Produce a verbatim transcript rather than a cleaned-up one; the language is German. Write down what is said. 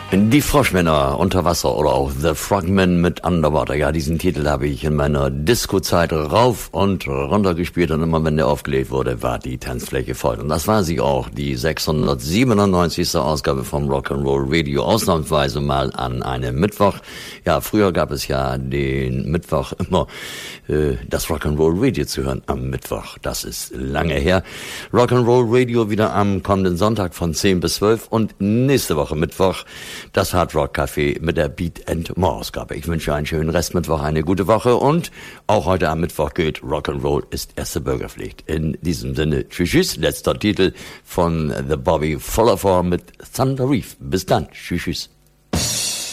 Die Froschmänner unter Wasser oder auch The Frogmen mit Underwater. Ja, diesen Titel habe ich in meiner Disco-Zeit rauf und runter gespielt und immer wenn der aufgelegt wurde, war die Tanzfläche voll. Und das war sie auch, die sechshundertsiebenundneunzigste Ausgabe vom Rock'n'Roll Radio, ausnahmsweise mal an einem Mittwoch. Ja, früher gab es ja den Mittwoch immer äh, das Rock'n'Roll Radio zu hören am Mittwoch. Das ist lange her. Rock'n'Roll Radio wieder am kommenden Sonntag von zehn bis zwölf und nächste Woche Mittwoch das Hard Rock Café mit der Beat and More Ausgabe. Ich wünsche einen schönen Restmittwoch, eine gute Woche und auch heute am Mittwoch gilt, Rock'n'Roll ist erste Bürgerpflicht. In diesem Sinne, tschüss, tschüss, letzter Titel von The Bobby Fuller mit Thunder Reef. Bis dann, tschüss, tschüss.